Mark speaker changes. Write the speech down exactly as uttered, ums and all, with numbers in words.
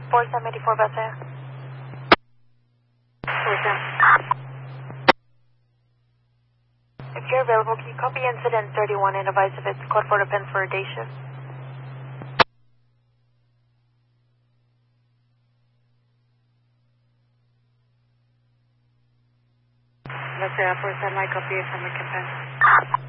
Speaker 1: four seven eight four, Bethea.
Speaker 2: four seven.
Speaker 1: If you're available, can you copy incident thirty-one and advise if it's code for the pen for a day shift?
Speaker 2: Bethea, four seven, I copy it from the campaign.